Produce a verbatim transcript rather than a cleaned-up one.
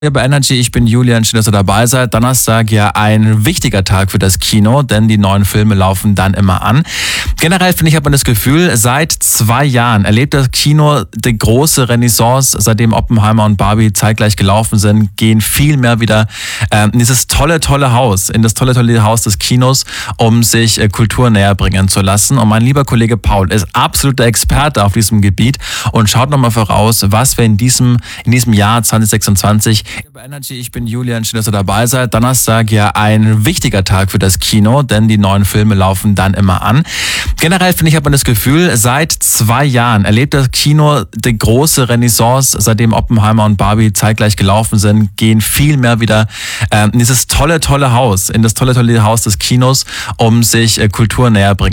Ja, bei Energy, ich bin Julian, schön, dass ihr dabei seid. Donnerstag ja ein wichtiger Tag für das Kino, denn die neuen Filme laufen dann immer an. Generell finde ich, hat man das Gefühl, seit zwei Jahren erlebt das Kino die große Renaissance, seitdem Oppenheimer und Barbie zeitgleich gelaufen sind, gehen viel mehr wieder äh, in dieses tolle, tolle Haus, in das tolle, tolle Haus des Kinos, um sich äh, Kultur näher bringen zu lassen. Und mein lieber Kollege Paul ist absoluter Experte auf diesem Gebiet und schaut nochmal voraus, was wir in diesem, in diesem Jahr zwanzig sechsundzwanzig bei Energy, ich bin Julian, schön, dass ihr dabei seid. Donnerstag ja ein wichtiger Tag für das Kino, denn die neuen Filme laufen dann immer an. Generell finde ich, hat man das Gefühl, seit zwei Jahren erlebt das Kino die große Renaissance, seitdem Oppenheimer und Barbie zeitgleich gelaufen sind, gehen viel mehr wieder äh, in dieses tolle, tolle Haus, in das tolle, tolle Haus des Kinos, um sich äh, Kultur näher bringen